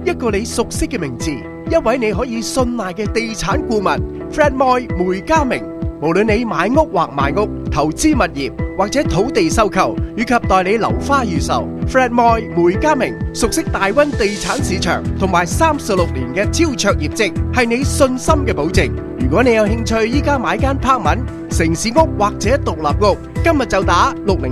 一個你熟悉嘅名字，一位你可以信賴嘅地產顧問 Fred Moy 梅家明。無論你買屋或賣屋、投資物業或者土地收購，以及代理樓花預售， Fred Moy 梅家明熟悉大溫地產市場同埋36年嘅超卓業績，係你信心嘅保證。如果你有興趣依家買間柏文、城市屋或者獨立屋，今日就打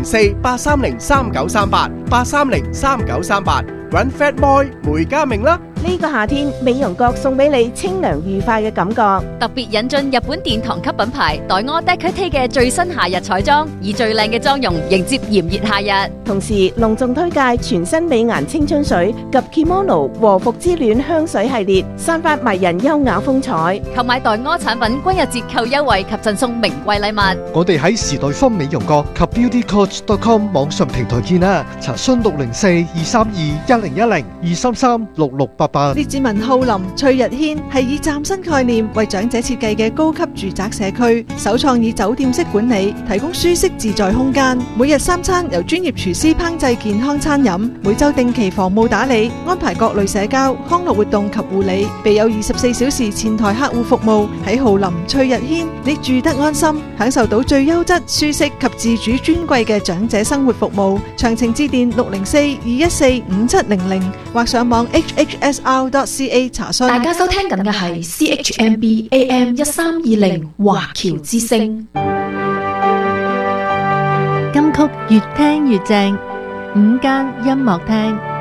604-830-3938 揾 Fred Moy 梅家明啦。 呢個夏天，美容閣送俾你清涼愉快嘅感覺。 特別引進日本殿堂級品牌黛柯 Decote 嘅最新夏日彩妝，以最靚嘅妝容迎接炎熱夏日。 同時隆重推介全新美顏青春水及 Kimono 和服之戀香水系列，散發迷人優雅風采。 購買黛柯產品均有折扣優惠及贈送名貴禮物。 我哋喺時代坊美容閣及 beautycoach.com 網上平台見啦，查詢604-232-1010 233-6688。 列治文浩林翠日軒係以嶄新概念為長者設計嘅高級住宅社區，首創以酒店式管理，提供舒適自在空間。每日3餐由專業廚師烹製健康餐飲，每週定期房務打理，安排各類社交、康樂活動及護理，備有24小時前台客戶服務。喺浩林翠日軒，你住得安心，享受到最優質、舒適及自主尊貴嘅長者生活服務。詳情致電604-214-5700或上網 hhsr.ca 查詢。 大家收聽緊嘅係 CHMB AM 1320華僑之聲。 金曲越聽越正，午間音樂廳。